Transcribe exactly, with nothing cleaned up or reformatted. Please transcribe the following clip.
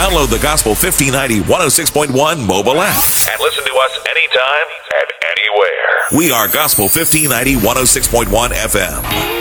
Download the Gospel fifteen ninety one oh six point one mobile app and listen to us anytime and anywhere. We are Gospel fifteen ninety one oh six point one F M.